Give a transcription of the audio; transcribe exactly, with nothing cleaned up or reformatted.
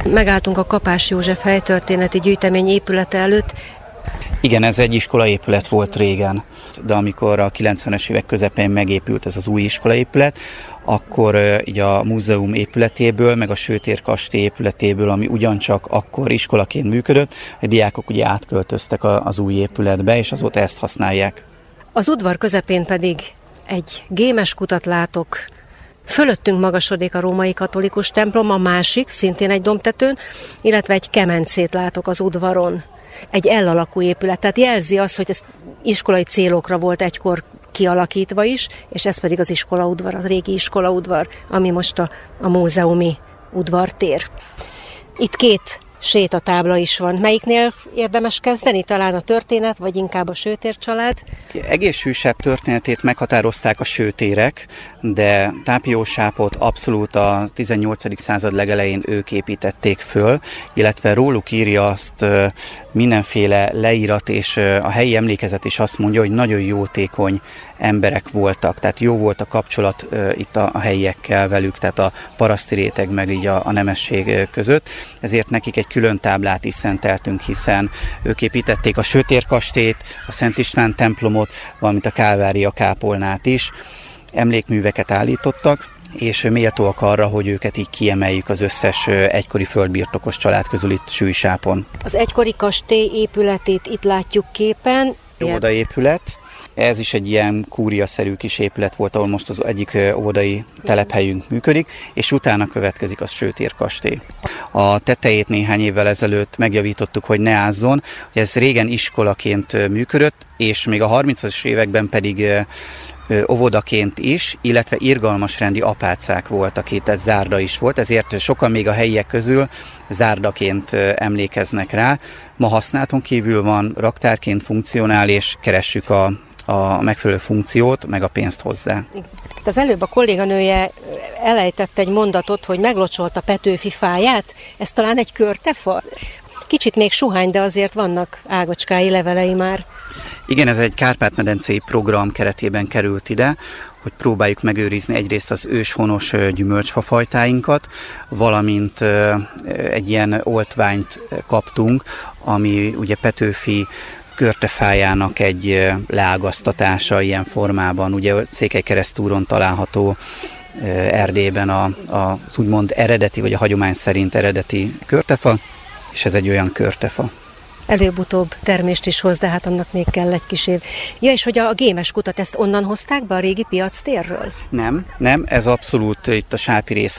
Megálltunk a Kapás József helytörténeti gyűjtemény épülete előtt. Igen, ez egy iskolaépület volt régen, de amikor a kilencvenes évek közepén megépült ez az új iskolaépület, akkor így a múzeum épületéből, meg a Sőtér kastély épületéből, ami ugyancsak akkor iskolaként működött, a diákok ugye átköltöztek az új épületbe, és azóta ezt használják. Az udvar közepén pedig egy gémeskutat látok. Fölöttünk magasodik a római katolikus templom, a másik, szintén egy dombtetőn, illetve egy kemencét látok az udvaron. Egy L-alakú épület, tehát jelzi azt, hogy ez iskolai célokra volt egykor kialakítva is, és ez pedig az iskolaudvar, az régi iskolaudvar, ami most a, a múzeumi udvartér. Itt két sétatábla is van. Melyiknél érdemes kezdeni? Talán a történet, vagy inkább a Sőtér család? Egész hűsebb történetét meghatározták a Sőtérek, de Tápiósápot abszolút a tizennyolcadik század legelején ők építették föl, illetve róluk írja azt mindenféle leírat, és a helyi emlékezet is azt mondja, hogy nagyon jótékony emberek voltak, tehát jó volt a kapcsolat itt a helyiekkel velük, tehát a paraszti réteg meg így a, a nemesség között, ezért nekik egy külön táblát is szenteltünk, hiszen ők építették a Sőtér kastélyt, a Szent István templomot, valamint a Kálvária kápolnát is, emlékműveket állítottak, és méltóak arra, hogy őket így kiemeljük az összes egykori földbirtokos család közül itt Sűjsápon. Az egykori kastély épületét itt látjuk képen. Óvodaépület. Ez is egy ilyen kúriaszerű kis épület volt, ahol most az egyik óvodai telephelyünk működik, és utána következik a Sőtér kastély. A tetejét néhány évvel ezelőtt megjavítottuk, hogy ne ázzon, hogy ez régen iskolaként működött, és még a harmincas években pedig óvodaként is, illetve irgalmasrendi apácák voltak itt, ez zárda is volt, ezért sokan még a helyiek közül zárdaként emlékeznek rá. Ma használaton kívül van, raktárként funkcionál, és keressük a, a megfelelő funkciót, meg a pénzt hozzá. Az előbb a kolléganője elejtett egy mondatot, hogy meglocsolta Petőfi fáját, ez talán egy körtefa? Kicsit még suhány, de azért vannak ágacskái, levelei már. Igen, ez egy Kárpát-medencei program keretében került ide, hogy próbáljuk megőrizni egyrészt az őshonos gyümölcsfafajtáinkat, valamint egy ilyen oltványt kaptunk, ami ugye Petőfi körtefájának egy leágaztatása ilyen formában. Ugye Székelykeresztúron található Erdélyben a, a, az úgymond eredeti, vagy a hagyomány szerint eredeti körtefa, és ez egy olyan körtefa. Előbb-utóbb termést is hoz, de hát annak még kell egy kis év. Ja, és hogy a gémes kutat, ezt onnan hozták be a régi piactérről? Nem, nem, ez abszolút itt a Sápi rész